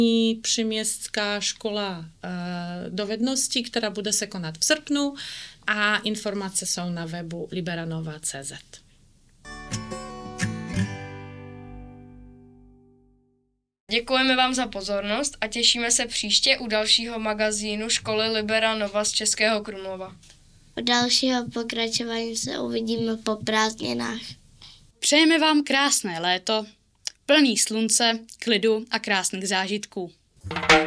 Příměstská škola dovedností, která bude se konat v srpnu a informace jsou na webu liberanova.cz. Děkujeme vám za pozornost a těšíme se příště u dalšího magazínu školy Liberanova z Českého Krumlova. U dalšího pokračování se uvidíme po prázdninách. Přejeme vám krásné léto, plný slunce, klidu a krásných zážitků.